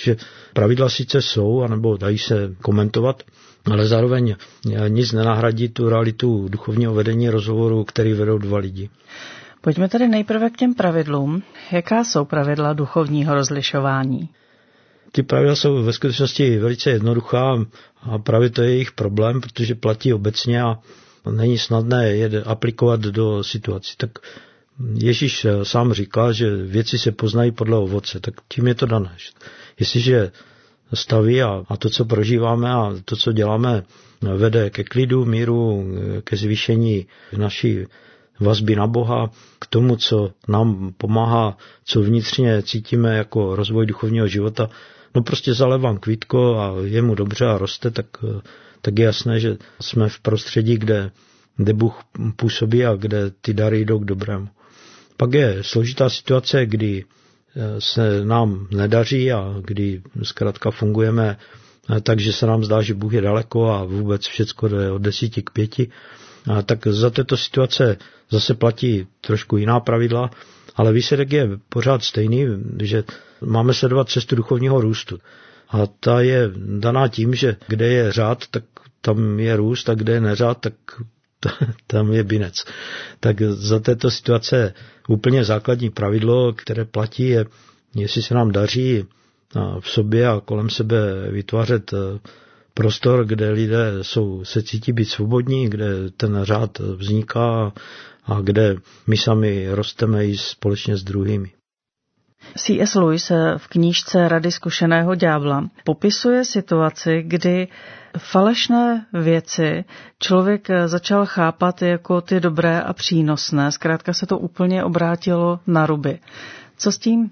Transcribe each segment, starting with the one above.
protože pravidla sice jsou, anebo dají se komentovat, ale zároveň nic nenahradí tu realitu duchovního vedení rozhovoru, který vedou dva lidi. Pojďme tedy nejprve k těm pravidlům. Jaká jsou pravidla duchovního rozlišování? Ty pravidla jsou ve skutečnosti velice jednoduchá a právě to je jejich problém, protože platí obecně a není snadné je aplikovat do situací. Tak Ježíš sám říká, že věci se poznají podle ovoce, tak tím je to dané. Jestliže staví a to, co prožíváme a to, co děláme, vede ke klidu, míru, ke zvýšení naší vazby na Boha, k tomu, co nám pomáhá, co vnitřně cítíme jako rozvoj duchovního života, no prostě zalevám kvítko a je mu dobře a roste, tak je jasné, že jsme v prostředí, kde Bůh působí a kde ty dary jdou k dobrému. Pak je složitá situace, kdy se nám nedaří a kdy zkrátka fungujeme tak, že se nám zdá, že Bůh je daleko a vůbec všecko jde od 10 k 5. A tak za této situace zase platí trošku jiná pravidla, ale výsledek je pořád stejný, že máme sledovat cestu duchovního růstu. A ta je daná tím, že kde je řád, tak tam je růst a kde je neřád, tak tam je binec. Tak za této situace úplně základní pravidlo, které platí, je, jestli se nám daří v sobě a kolem sebe vytvářet prostor, kde lidé se cítí být svobodní, kde ten řád vzniká a kde my sami rosteme i společně s druhými. C.S. Lewis v knížce Rady zkušeného ďábla popisuje situaci, kdy falešné věci člověk začal chápat jako ty dobré a přínosné. Zkrátka se to úplně obrátilo na ruby. Co s tím?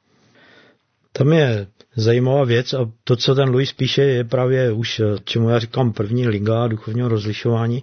Tam je zajímavá věc a to, co ten Lewis píše, je právě už, čemu já říkám, první liga duchovního rozlišování,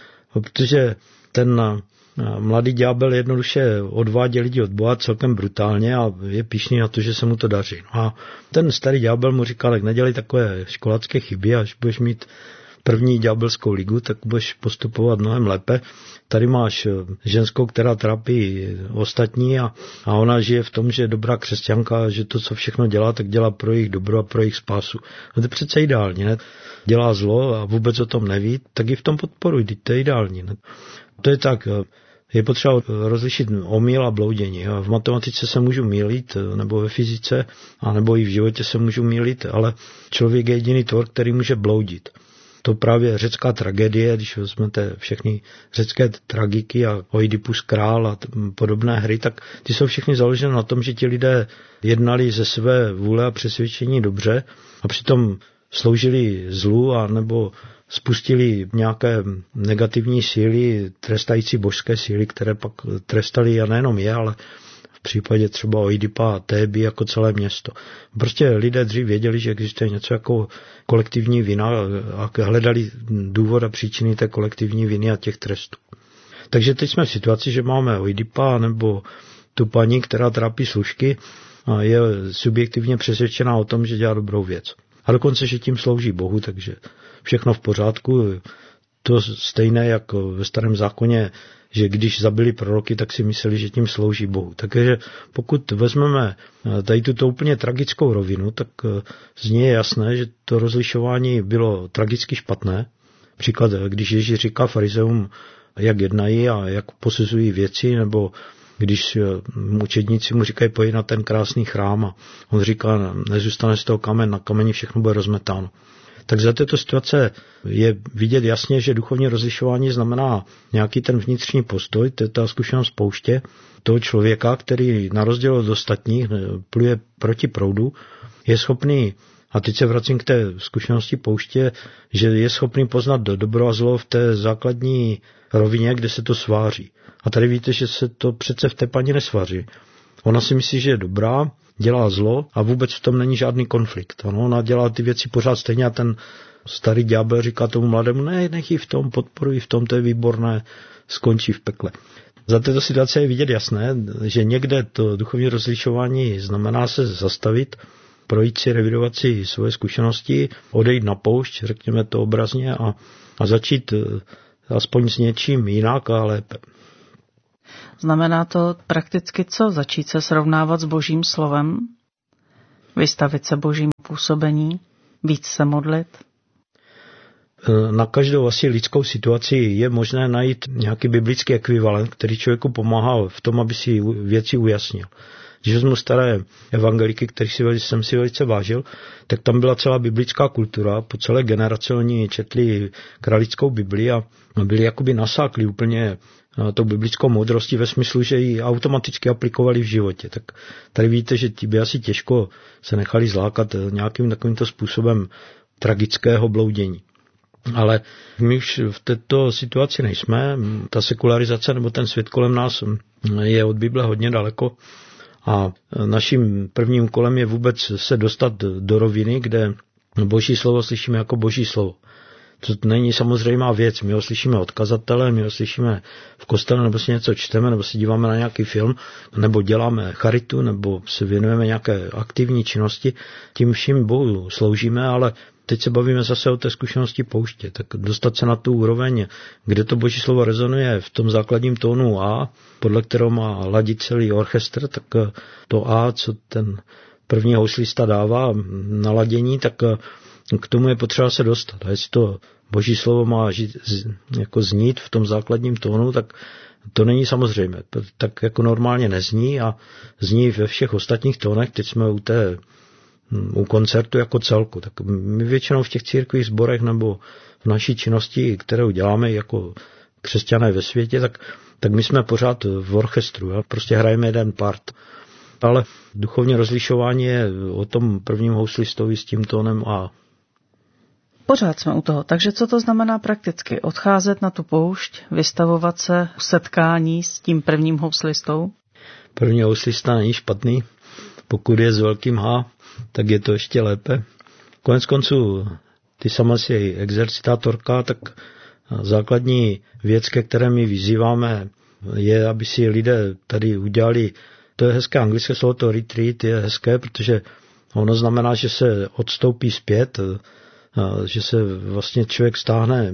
protože ten mladý ďábel jednoduše odvádí lidi od Boha celkem brutálně a je pyšný na to, že se mu to daří. No a ten starý ďábel mu říkal, tak nedělej takové školácké chyby, až budeš mít první ďábelskou ligu, tak budeš postupovat mnohem lépe. Tady máš ženskou, která trápí ostatní a ona žije v tom, že je dobrá křesťanka, že to, co všechno dělá, tak dělá pro jejich dobro a pro jejich spásu. No to je přece ideální, ne? Dělá zlo a vůbec o tom neví, tak i v tom podporuj, to je ideální. Ne? To je tak, je potřeba rozlišit omyl a bloudění. V matematice se můžu mýlit, nebo ve fyzice, nebo i v životě se můžu mýlit, ale člověk je jediný tvor, který může bloudit. To právě řecká tragédie, když vezmete všechny řecké tragiky a Oidipus král a podobné hry, tak ty jsou všechny založené na tom, že ti lidé jednali ze své vůle a přesvědčení dobře a přitom sloužili zlu a nebo spustili nějaké negativní síly, trestající božské síly, které pak trestali a nejenom je, ale v případě třeba Oidipa a Téby jako celé město. Prostě lidé dřív věděli, že existuje něco jako kolektivní vina a hledali důvod a příčiny té kolektivní viny a těch trestů. Takže teď jsme v situaci, že máme Oidipa nebo tu paní, která trápí služky a je subjektivně přesvědčená o tom, že dělá dobrou věc. A dokonce, že tím slouží Bohu, takže všechno v pořádku. To stejné, jako ve Starém zákoně, že když zabili proroky, tak si mysleli, že tím slouží Bohu. Takže pokud vezmeme tady tuto úplně tragickou rovinu, tak z ní je jasné, že to rozlišování bylo tragicky špatné. Příklad, když Ježíš říká farizeům, jak jednají a jak posuzují věci, nebo když učedníci mu říkají, pojď na ten krásný chrám a on říká, nezůstane z toho kamen, na kameni všechno bude rozmetáno. Tak za této situace je vidět jasně, že duchovní rozlišování znamená nějaký ten vnitřní postoj, to je ta zkušenost pouště toho člověka, který na rozdíl od ostatních pluje proti proudu, je schopný, a teď se vracím k té zkušenosti pouště, že je schopný poznat dobro a zlo v té základní rovině, kde se to sváří. A tady víte, že se to přece v té paní nesvaří. Ona si myslí, že je dobrá, dělá zlo a vůbec v tom není žádný konflikt. Ano, ona dělá ty věci pořád stejně a ten starý ďábel říká tomu mladému, ne, nech ji v tom, podporuj v tom, to je výborné, skončí v pekle. Za této situace je vidět jasné, že někde to duchovní rozlišování znamená se zastavit, projít si, revidovat si svoje zkušenosti, odejít na poušť, řekněme to obrazně, a začít aspoň s něčím jinak a lépe. Znamená to prakticky co? Začít se srovnávat s Božím slovem? Vystavit se Božímu působení? Víc se modlit? Na každou asi lidskou situaci je možné najít nějaký biblický ekvivalent, který člověku pomáhá v tom, aby si věci ujasnil. Když vezmu staré evangeliky, který jsem si velice vážil, tak tam byla celá biblická kultura, po celé generace oni četli kralickou Bibli a byli jakoby nasákli úplně tou biblickou moudrostí ve smyslu, že ji automaticky aplikovali v životě. Tak tady vidíte, že ti by asi těžko se nechali zlákat nějakým takovýmto způsobem tragického bloudění. Ale my už v této situaci nejsme. Ta sekularizace nebo ten svět kolem nás je od Bible hodně daleko. A naším prvním úkolem je vůbec se dostat do roviny, kde Boží slovo slyšíme jako Boží slovo. To není samozřejmá věc. My ho slyšíme od kazatele, my ho slyšíme v kostele, nebo si něco čteme, nebo si díváme na nějaký film, nebo děláme charitu, nebo se věnujeme nějaké aktivní činnosti. Tím vším Bohu sloužíme, ale teď se bavíme zase o té zkušenosti pouště. Tak dostat se na tu úroveň, kde to Boží slovo rezonuje v tom základním tónu A, podle kterého má ladit celý orchestr, tak to A, co ten první houslista dává na ladění, tak k tomu je potřeba se dostat. A jestli to Boží slovo má jako znít v tom základním tónu, tak to není samozřejmé. Tak jako normálně nezní a zní ve všech ostatních tónech. Teď jsme u koncertu jako celku. Tak my většinou v těch církvích, sborech nebo v naší činnosti, kterou děláme jako křesťané ve světě, tak my jsme pořád v orchestru. Jo? Prostě hrajeme jeden part. Ale duchovní rozlišování je o tom prvním houslistovi s tím tónem A. Pořád jsme u toho. Takže co to znamená prakticky? Odcházet na tu poušť, vystavovat se setkání s tím prvním houslistou? První houslista není špatný. Pokud je s velkým H, tak je to ještě lépe. Konec konců, ty sama si exercitátorka, tak základní věc, ke které my vyzýváme, je, aby si lidé tady udělali, to je hezké anglické slovo, to retreat je hezké, protože ono znamená, že se odstoupí zpět, že se vlastně člověk stáhne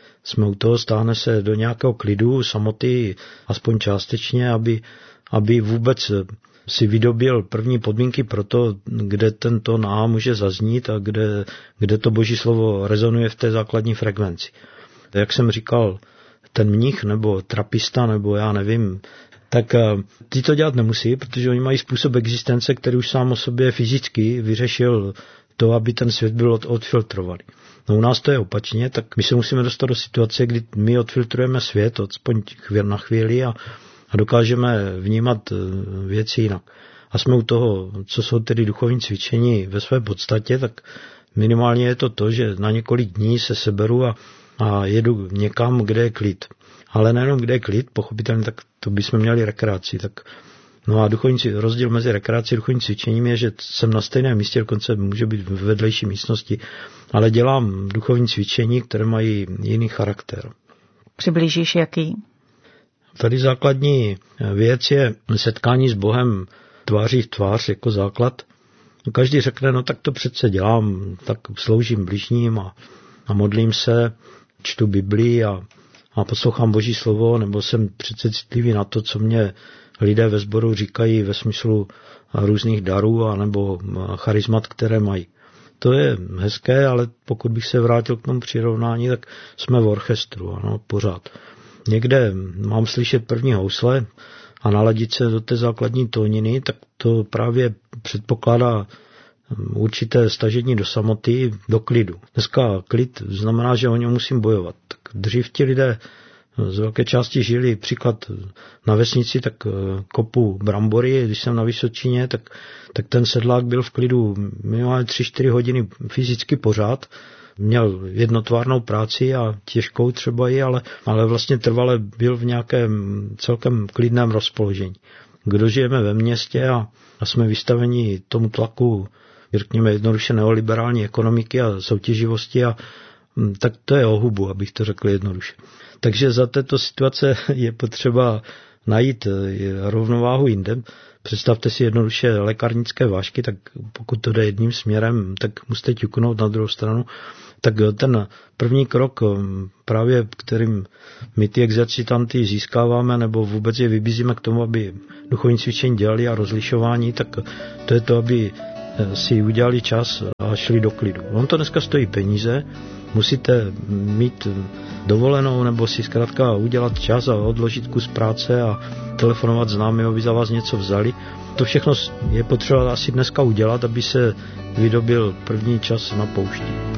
se do nějakého klidu, samoty, aspoň částečně, aby vůbec si vydobil první podmínky pro to, kde ten tón A může zaznít a kde to Boží slovo rezonuje v té základní frekvenci. Jak jsem říkal, ten mnich nebo trapista nebo já nevím, tak ty to dělat nemusí, protože oni mají způsob existence, který už sám o sobě fyzicky vyřešil to, aby ten svět byl odfiltrovaný. No u nás to je opačně, tak my se musíme dostat do situace, kdy my odfiltrujeme svět, aspoň na chvíli a dokážeme vnímat věci jinak. A jsme u toho, co jsou tedy duchovní cvičení ve své podstatě, tak minimálně je to, že na několik dní se seberu a jedu někam, kde je klid. Ale nejenom kde je klid, pochopitelně, tak to bychom měli rekreaci. No a rozdíl mezi rekreací a duchovním cvičením je, že jsem na stejném místě, dokonce může být v vedlejší místnosti, ale dělám duchovní cvičení, které mají jiný charakter. Přiblížíš jaký? Tady základní věc je setkání s Bohem tváří v tvář jako základ. Každý řekne, no tak to přece dělám, tak sloužím bližním a modlím se, čtu Biblii a poslouchám Boží slovo, nebo jsem přece citlivý na to, co mě lidé ve sboru říkají ve smyslu různých darů nebo charizmat, které mají. To je hezké, ale pokud bych se vrátil k tomu přirovnání, tak jsme v orchestru, ano, pořád. Někde mám slyšet první housle a naladit se do té základní tóniny, tak to právě předpokládá určité stažení do samoty, do klidu. Dneska klid znamená, že o něm musím bojovat. Tak dřív ti lidé z velké části žili, příklad na vesnici, tak kopu brambory, když jsem na Vysočině, tak ten sedlák byl v klidu minimálně 3-4 hodiny fyzicky pořád. Měl jednotvárnou práci a těžkou třeba i, ale vlastně trvale byl v nějakém celkem klidném rozpoložení. Kdo žijeme ve městě a jsme vystaveni tomu tlaku, řekněme jednoduše neoliberální ekonomiky a soutěživosti, tak to je o hubu, abych to řekl jednoduše. Takže za této situace je potřeba najít rovnováhu jinde. Představte si jednoduše lékárnické vážky, tak pokud to jde jedním směrem, tak musíte ťuknout na druhou stranu. Tak ten první krok, právě kterým my ty exercitanty získáváme, nebo vůbec je vybízíme k tomu, aby duchovní cvičení dělali a rozlišování, tak to je to, aby si udělali čas a šli do klidu. On to dneska stojí peníze, musíte mít dovolenou nebo si zkrátka udělat čas a odložit kus práce a telefonovat známým, aby za vás něco vzali. To všechno je potřeba asi dneska udělat, aby se vydobil první čas na poušti.